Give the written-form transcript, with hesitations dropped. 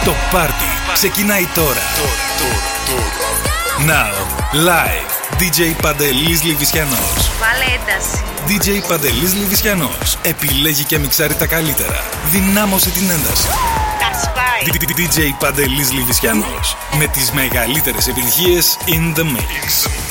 Το πάρτι ξεκινάει τώρα. Now, live, DJ Παντελής Λιβισιανός. Βάλε ένταση. DJ Παντελής Λιβισιανός επιλέγει και μιξάρει τα καλύτερα. Δυνάμωσε την ένταση. Τα σπάει. DJ Παντελής Λιβισιανός με τις μεγαλύτερες επιτυχίες in the mix.